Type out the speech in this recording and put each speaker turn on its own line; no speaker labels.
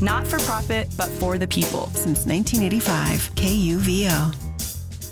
Not for profit, but for the people.
Since 1985, KUVO.